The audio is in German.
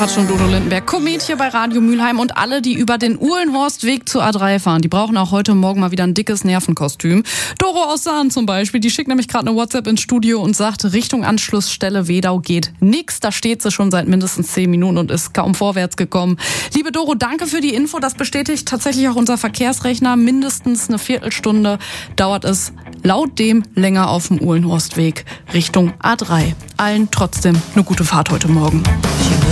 Patsch und Dodo Lindenberg. Komet hier bei Radio Mülheim und alle, die über den Uhlenhorstweg zur A3 fahren, die brauchen auch heute Morgen mal wieder ein dickes Nervenkostüm. Doro aus Sahn zum Beispiel, die schickt nämlich gerade eine WhatsApp ins Studio und sagt, Richtung Anschlussstelle Wedau geht nix. Da steht sie schon seit mindestens 10 Minuten und ist kaum vorwärts gekommen. Liebe Doro, danke für die Info. Das bestätigt tatsächlich auch unser Verkehrsrechner. Mindestens eine Viertelstunde dauert es laut dem länger auf dem Uhlenhorstweg Richtung A3. Allen trotzdem eine gute Fahrt heute Morgen.